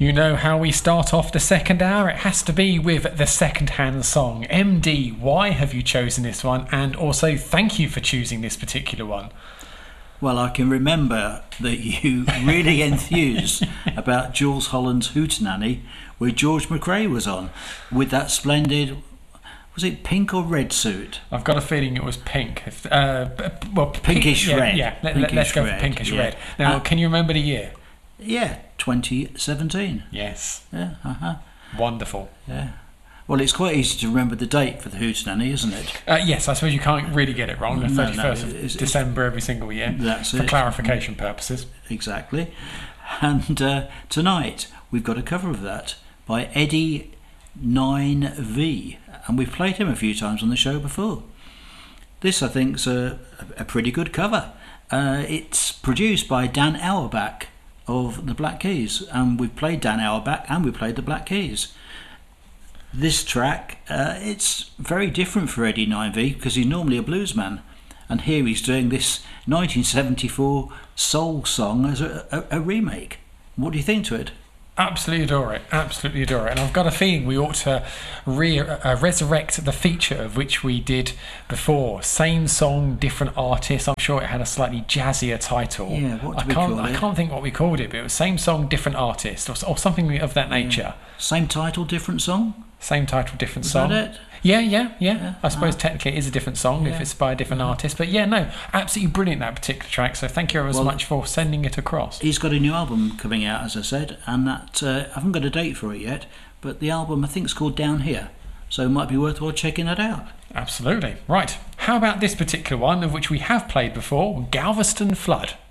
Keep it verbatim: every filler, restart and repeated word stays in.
You know how we start off the second hour? It has to be with the second-hand song. M D, why have you chosen this one? And also, thank you for choosing this particular one. Well, I can remember that you really enthused about Jools Holland's Hootenanny, where George McRae was on, with that splendid, was it pink or red suit? I've got a feeling it was pink. Uh, well, pinkish pink, red. Yeah, yeah. Pinkish Let, us go red, for pinkish yeah. red. Now, uh, can you remember the year? Yeah, twenty seventeen. Yes. Yeah, uh-huh. Wonderful. Yeah. Well, it's quite easy to remember the date for the Hootenanny, isn't it? Uh, yes, I suppose you can't really get it wrong. The No, thirty-first no, of it's- December every single year. That's for it. clarification purposes. Exactly. And uh, tonight we've got a cover of that by Eddie nine V, and we've played him a few times on the show before. This, I think, is a, a pretty good cover. Uh, it's produced by Dan Auerbach of the Black Keys, and we've played Dan Auerbach and we played the Black Keys. This track, uh, it's very different for Eddie nine V because he's normally a blues man, and here he's doing this nineteen seventy-four soul song as a, a, a remake. What do you think to it? Absolutely adore it. Absolutely adore it. And I've got a feeling we ought to re- uh, resurrect the feature of which we did before. Same song, different artist. I'm sure it had a slightly jazzier title. Yeah, what do I we can't, call I it? can't think what we called it, but it was same song, different artist, or, or something of that nature. Same title, different song? Same title, different Is song. that it? Yeah, yeah, yeah. Yeah, I suppose ah. technically it is a different song if Yeah. it's by a different artist. But yeah, no, absolutely brilliant, that particular track. So thank you ever so Well, much for sending it across. He's got a new album coming out, as I said, and that uh, I haven't got a date for it yet, but the album I think is called Down Here, so it might be worthwhile checking that out. Absolutely. Right. How about this particular one, of which we have played before, Galveston Flood?